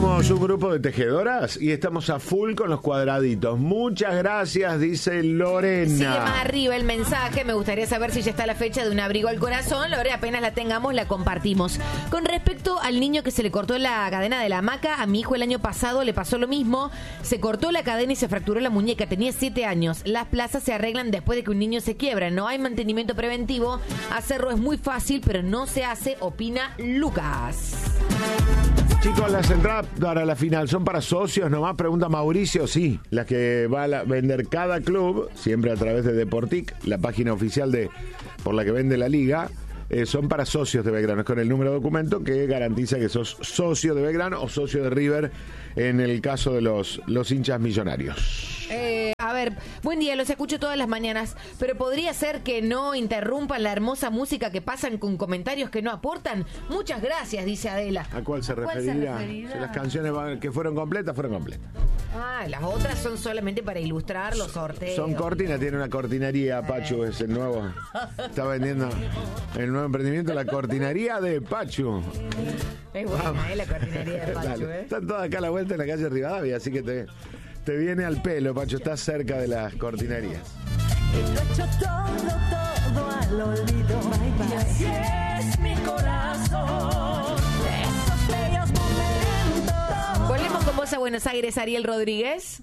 Somos un grupo de tejedoras y estamos a full con los cuadraditos. Muchas gracias, dice Lorena. Sigue más arriba el mensaje. Me gustaría saber si ya está la fecha de un abrigo al corazón. Lorena, apenas la tengamos, la compartimos. Con respecto al niño que se le cortó la cadena de la hamaca, a mi hijo el año pasado le pasó lo mismo. Se cortó la cadena y se fracturó la muñeca. Tenía 7 años. Las plazas se arreglan después de que un niño se quiebra. No hay mantenimiento preventivo. Hacerlo es muy fácil, pero no se hace, opina Lucas. Chicos, las entradas para la final son para socios nomás, pregunta Mauricio. Sí, las que va a vender cada club, siempre a través de Deportic, la página oficial por la que vende la liga, son para socios de Belgrano. Es con el número de documento que garantiza que sos socio de Belgrano o socio de River en el caso de los hinchas millonarios. A ver, buen día, los escucho todas las mañanas, pero podría ser que no interrumpan la hermosa música que pasan con comentarios que no aportan. Muchas gracias, dice Adela. ¿A cuál se referirá? Si las canciones que fueron completas, fueron completas. Ah, las otras son solamente para ilustrar los sorteos. Son cortinas, tiene una cortinería, Pachu, es el nuevo. Está vendiendo el nuevo emprendimiento, la cortinería de Pachu. Es buena, la cortinería de Pachu, Están todas acá a la vuelta en la calle Rivadavia, así que te viene al pelo, Pacho, estás cerca de las cortinerías. Lo he hecho todo al olvido. Y así es mi corazón. Esos bellos momentos. Volvemos con vos a Buenos Aires, Ariel Rodríguez.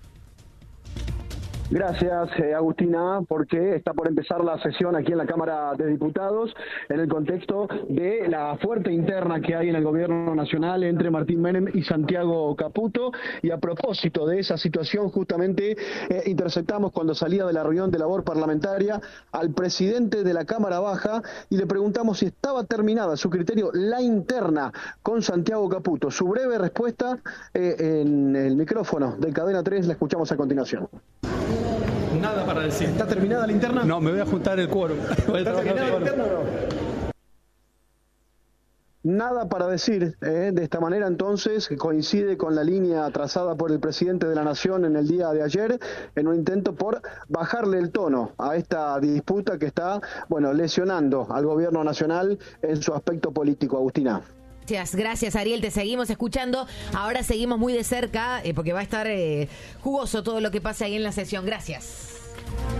Gracias, Agustina, porque está por empezar la sesión aquí en la Cámara de Diputados en el contexto de la fuerte interna que hay en el Gobierno Nacional entre Martín Menem y Santiago Caputo. Y a propósito de esa situación, justamente interceptamos cuando salía de la reunión de labor parlamentaria al presidente de la Cámara Baja y le preguntamos si estaba terminada, a su criterio, la interna con Santiago Caputo. Su breve respuesta en el micrófono de Cadena 3 la escuchamos a continuación. Nada para decir. ¿Está terminada la interna? No, me voy a juntar el quórum. ¿Está terminada la interna o no? Nada para decir. De esta manera, entonces, coincide con la línea trazada por el presidente de la Nación en el día de ayer, en un intento por bajarle el tono a esta disputa que está, lesionando al Gobierno Nacional en su aspecto político. Agustina. Gracias Ariel, te seguimos escuchando. Ahora seguimos muy de cerca porque va a estar jugoso todo lo que pase ahí en la sesión. Gracias.